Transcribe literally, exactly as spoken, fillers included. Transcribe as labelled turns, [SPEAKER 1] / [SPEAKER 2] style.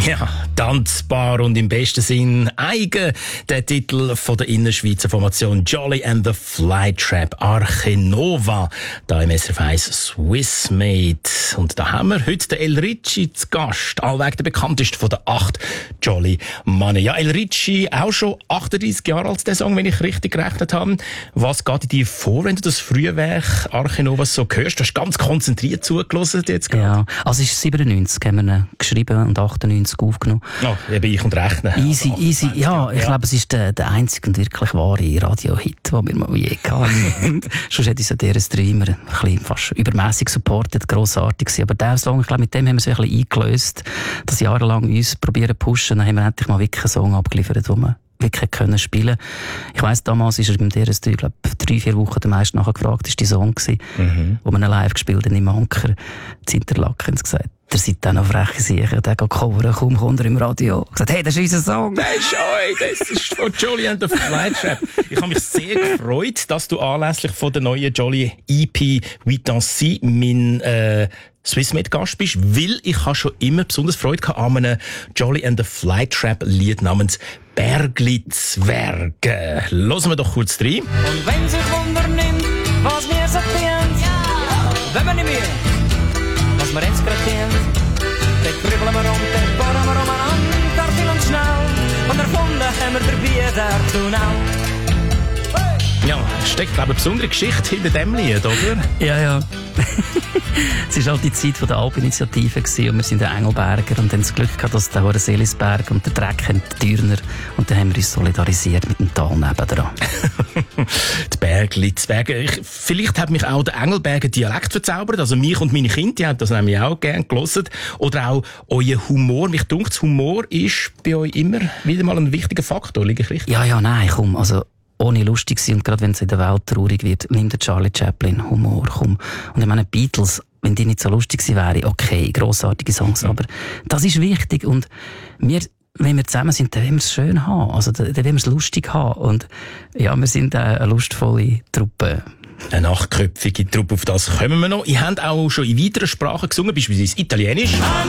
[SPEAKER 1] Ja, tanzbar und im besten Sinn eigen. Der Titel von der Innerschweizer Formation Jolly and the Flytrap Arche Nova. Da im S R F eins Swissmade. Und da haben wir heute den El Ricci zu Gast. Allweg der bekannteste von den acht Jolly Mannen. Ja, El Ricci, auch schon achtunddreissig Jahre alt, der Song, wenn ich richtig gerechnet habe. Was geht in dir vor, wenn du das Frühwerk Arche Nova so hörst? Du hast ganz konzentriert zugelassen jetzt gerade.
[SPEAKER 2] Ja, also es ist siebenundneunzig, haben wir ihn geschrieben und achtundneunzig aufgenommen.
[SPEAKER 1] Ja, oh, eben ich und rechnen.
[SPEAKER 2] Easy, easy. Ja, ich ja. glaube, es ist der, der einzige und wirklich wahre Radio-Hit, den wir mal je hatten. Sonst hätte ich so dieser Streamer ein bisschen fast übermässig supportet, grossartig gewesen. Aber der Song, ich glaube, mit dem haben wir so ein bisschen eingelöst, dass jahrelang uns probieren zu pushen. Dann haben wir endlich mal wirklich einen Song abgeliefert, den wir wirklich können spielen. Ich weiss, damals ist er beim D R S drei, glaube drei, vier Wochen der meist nachher gefragt, ist die Song gewesen, mhm. wo wir live gespielt haben im Anker, in Interlaken, haben gesagt, der seid dann noch freche Sicher, der geht coveren, kaum kommt er im Radio. Ich gesagt, hey, das ist unser Song.
[SPEAKER 1] Das ist euch, das ist von Jolly and the Flytrap. Ich habe mich sehr gefreut, dass du anlässlich von der neuen Jolly E P «Vitancy» mein äh, Swissmade-Gast bist, weil ich habe schon immer besonders Freude gehabt an einem Jolly and the Flytrap-Lied namens «Bergli Zwerge». Hören wir doch kurz rein.
[SPEAKER 3] Und wenn sich Wunder nimmt, was mir so dient, ja. Wenn wir nicht mehr, was wir jetzt gerade dient, dann kribbeln wir um, dann bohren wir umeinander, viel und schnell, und erfunden haben wir dabei der Tunnel.
[SPEAKER 1] Ja, steckt, glaube ich, eine besondere Geschichte hinter dem Lied, oder?
[SPEAKER 2] Ja, ja. Es war halt die Zeit der Alpinitiative und wir sind der Engelberger und haben das Glück gehabt, dass der Seelisberg und der Dreck haben die Dürner und dann haben wir uns solidarisiert mit dem Tal nebendran.
[SPEAKER 1] Die Bergli Zwerge. Ich, vielleicht hat mich auch der Engelberger Dialekt verzaubert, also mich und meine Kinder, die haben das nämlich auch gerne gehört. Oder auch euer Humor. Mich dunkt, Humor ist bei euch immer wieder mal ein wichtiger Faktor, liege ich richtig?
[SPEAKER 2] Ja, ja, nein, komm, also ohne lustig sein und gerade wenn es in der Welt traurig wird, nimm den Charlie Chaplin, Humor, komm. Und ich meine, Beatles, wenn die nicht so lustig sie wären, okay, grossartige Songs, aber das ist wichtig und wir, wenn wir zusammen sind, dann wollen wir es schön haben, also dann wollen wir es lustig haben und ja, wir sind eine lustvolle Truppe.
[SPEAKER 1] Eine achtköpfige Truppe, auf das kommen wir noch. Ihr habt auch schon in weiteren Sprachen gesungen, beispielsweise Italienisch.